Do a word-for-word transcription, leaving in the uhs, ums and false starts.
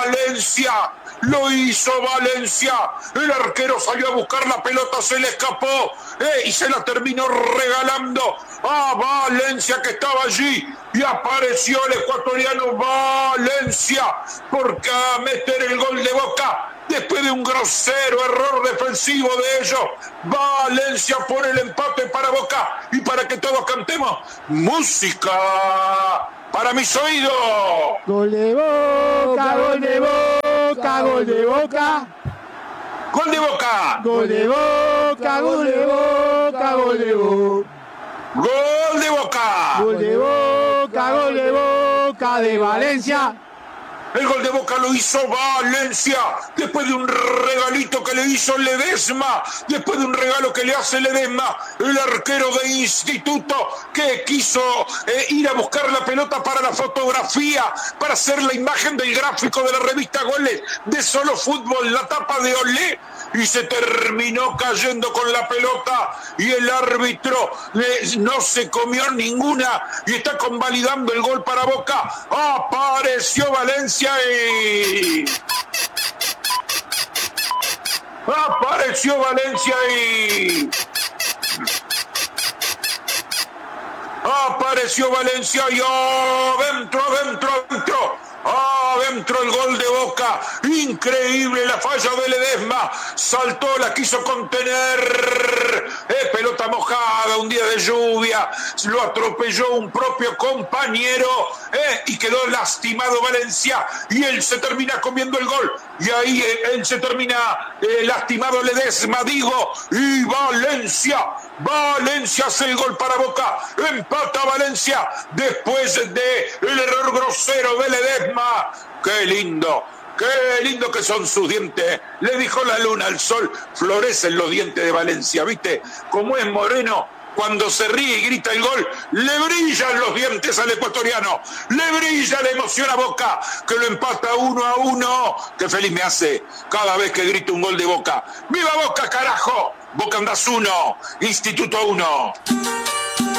Valencia. Lo hizo Valencia. El arquero salió a buscar la pelota, se le escapó eh, y se la terminó regalando a Valencia, que estaba allí. Y apareció el ecuatoriano Valencia porque a meter el gol de Boca. Después de un grosero error defensivo de ellos, Valencia pone el empate para Boca. Y para que todos cantemos, música para mis oídos. Gol de Boca, gol de Boca, gol de Boca. Gol de Boca. Gol de Boca, gol de Boca, gol de Boca. Gol de Boca. Gol de Boca, gol de Boca de Valencia. El gol de Boca lo hizo Valencia, después de un regalito que le hizo Ledesma, después de un regalo que le hace Ledesma, el arquero de Instituto, que quiso eh, ir a buscar la pelota para la fotografía, para hacer la imagen del gráfico de la revista Goles de Solo Fútbol, la tapa de Olé, y se terminó cayendo con la pelota, y el árbitro eh, no se comió ninguna, y está convalidando el gol para Boca. Apareció Valencia y... Apareció Valencia y... Apareció Valencia y adentro, adentro, adentro. Adentro el gol de Boca. Increíble la falla de Ledesma. Saltó, la quiso contener. Eh, pelota mojada, un día de lluvia. Lo atropelló un propio compañero. Eh, y quedó lastimado Valencia. Y él se termina comiendo el gol. Y ahí eh, él se termina eh, lastimado Ledesma, digo. Y Valencia. Valencia hace el gol para Boca. Empata Valencia después de el error grosero de Ledesma. ¡Qué lindo! ¡Qué lindo que son sus dientes! Le dijo la luna al sol, florecen los dientes de Valencia, ¿viste? Como es moreno, cuando se ríe y grita el gol, le brillan los dientes al ecuatoriano, le brilla la emoción a Boca, que lo empata uno a uno. ¡Qué feliz me hace cada vez que grito un gol de Boca! ¡Viva Boca, carajo! Boca Andás uno, Instituto uno.